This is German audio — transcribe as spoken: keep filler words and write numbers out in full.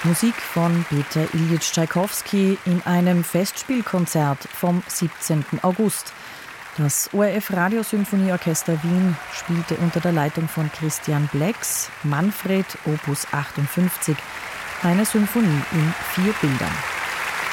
Musik von Peter Iljitsch Tschaikowski in einem Festspielkonzert vom siebzehnten August. Das O R F Radiosymphonieorchester Wien spielte unter der Leitung von Christian Blex Manfred Opus achtundfünfzig, eine Symphonie in vier Bildern.